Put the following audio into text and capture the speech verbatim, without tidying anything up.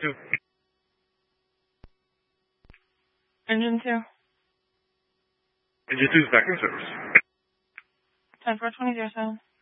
two. Engine two. Engine two is back in service. ten four twenty zero seven.